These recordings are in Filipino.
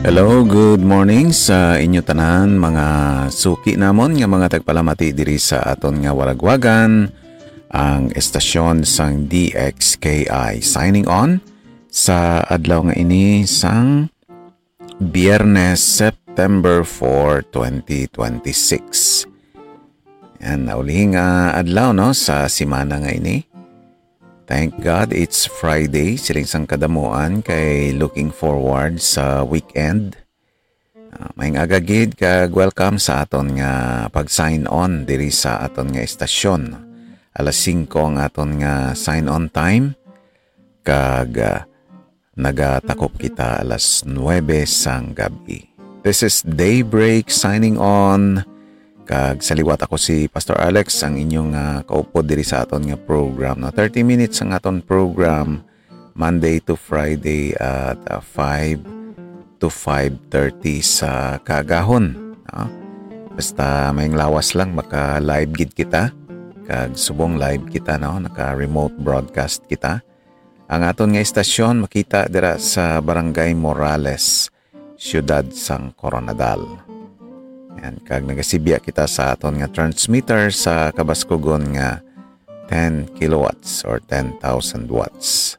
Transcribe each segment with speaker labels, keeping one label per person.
Speaker 1: Hello, good morning sa inyo tanan mga suki namon nga mga tagpalamati diri sa aton nga walagwagan ang estasyon sang DXKI. Signing on sa adlaw nga ini sang Biyernes, September 4, 2026. Yan, naulihing adlaw no sa simana nga ini. Thank God it's Friday, siling sang kadamuan kay looking forward sa weekend. May agagid kag welcome sa aton nga pag-sign on diri sa aton nga estasyon. Alas 5 ang aton nga sign on time kag nagatakop kita alas 9 sang gabi. This is Daybreak signing on. Kag sa liwat ako si Pastor Alex, ang inyong kaupo diri sa aton nga program. 30 minutes ang aton program, Monday to Friday at 5 to 5:30 sa kagahon. Basta may lawas lang, maka live gid kita. Kag subong live kita, naka-remote broadcast kita. Ang aton nga estasyon makita dira sa Barangay Morales, Siyudad sang Coronadal. Yan, kag nagasibya kita sa aton nga transmitter sa kabaskugon nga 10 kilowatts or 10,000 watts.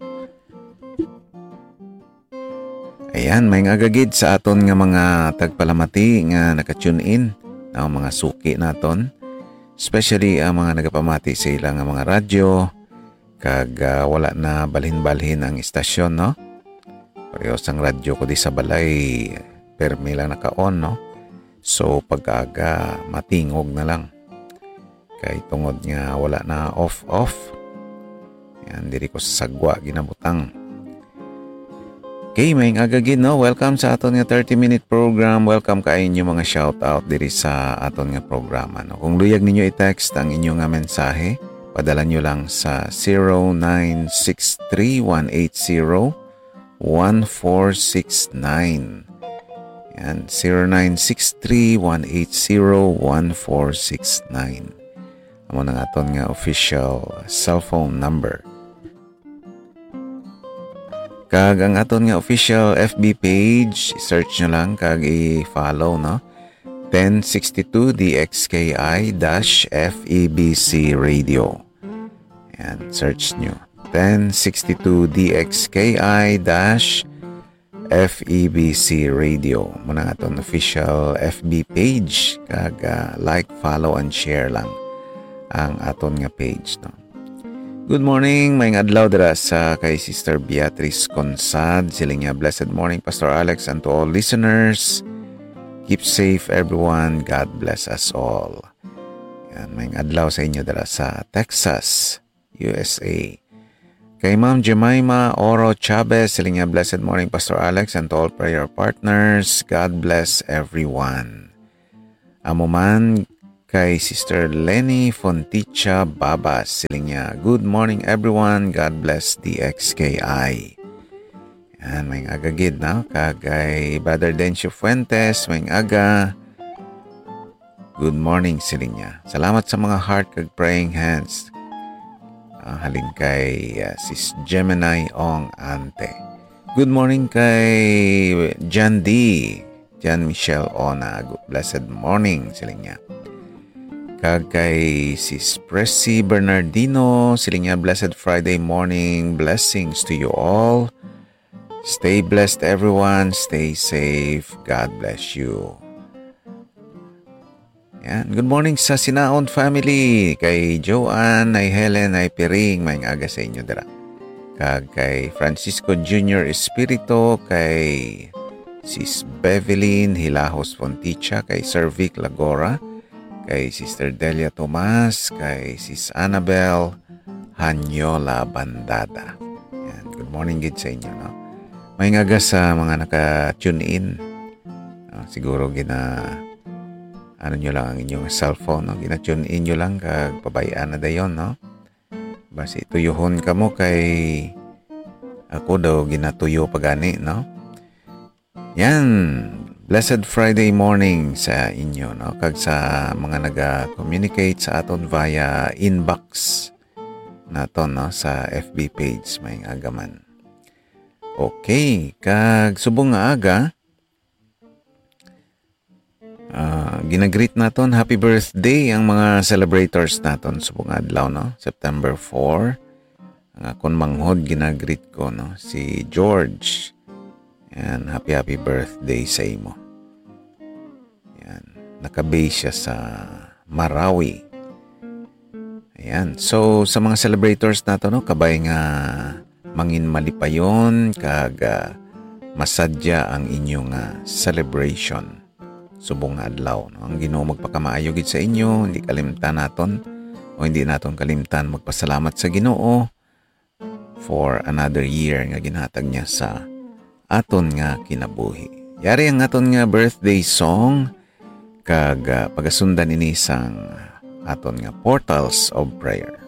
Speaker 1: Ayan, may ngagagid sa aton nga mga tagpalamati nga naka-tune in na mga suki naton. Especially ang mga nagapamati sa ilang mga radyo kag wala na balhin-balhin ang istasyon, no? Pareho sang radyo ko di sa balay, permi lang naka-on, no? So pag-aga matingog na lang. Kay tungod nga wala na off. Yan, diri ko sa sagwa ginabutang. Okay, may agagid, no? Welcome sa aton nga 30-minute program. Welcome kay inyo mga shoutout diri sa aton nga programa, no? Kung luyag ninyo i-text ang inyong nga mensahe, padala nyo lang sa 0963-180-1469. Yan, 0963-180-1469. Amo na aton nga official cellphone number. Kag ang aton nga official FB page, search nyo lang kag i-follow, no? 1062 DXKI-FEBC Radio. Yan, search nyo. 1062 DXKI-FEBC Radio. Muna nga itong official FB page. Kag like, follow, and share lang ang aton nga page, no? Good morning, may adlaw dira sa kay Sister Beatrice Consad. Siling nga, blessed morning, Pastor Alex, and to all listeners. Keep safe, everyone. God bless us all. Yan, may adlaw sa inyo dira sa Texas, USA. Kay Ma'am Jemima Oro Chavez, siling nga, blessed morning, Pastor Alex, and to all prayer partners. God bless everyone. Amo man kay Sister Lenny Fonticha Babas, siling nga, good morning, everyone. God bless DXKI. Yan, may agagid, na? Kagay Brother Dencio Fuentes, may aga. Good morning, siling nga. Salamat sa mga heart kag praying hands. Halin kay Sis Gemini Ong Ante. Good morning kay Jan D. Jan Michelle Ona. Blessed morning, siling niya. Kag kay Sis Presi Bernardino, siling niya, blessed Friday morning. Blessings to you all. Stay blessed, everyone. Stay safe. God bless you. Yan. Good morning sa Sinaon family. Kay Joanne, ay Helen, ay Piring. May aga sa inyo dira. Kag kay Francisco Jr. Espirito. Kay Sis Bevelyn Hilahos Fonticha. Kay Sir Vic Lagora. Kay Sister Delia Tomas. Kay Sis Annabel Hanyola Bandada. Yan. Good morning gid sa inyo, no? May aga sa mga naka-tune in. Siguro ano nyo lang ang inyong cellphone, no? Gina-tune in nyo lang kag pabayaan na dayon, no? Basi tuyuhon ka mo kay ako daw ginatuyo pagani, no? Yan, blessed Friday morning sa inyo, no? Kag sa mga naga-communicate sa aton via inbox naton, no? Sa FB page may agaman. Okay, kag subong nga aga Ginagreet naton happy birthday ang mga celebrators naton subong adlaw, no? September 4. Ang akon manghod ginagreet ko, no? Si George. Yan, happy birthday sa imo. Yan, nakabase siya sa Marawi. Ayan, so sa mga celebrators nato, no? Kabay nga mangin malipayon kag masadya ang inyong celebration subong adlaw, no? Ang Ginoo magpakamaayo gid sa inyo, hindi kalimtan naton o hindi naton kalimtan magpasalamat sa Ginoo for another year nga ginhatag niya sa aton nga kinabuhi. Yari ang aton nga birthday song kag pagasundan ini sang aton nga Portals of Prayer.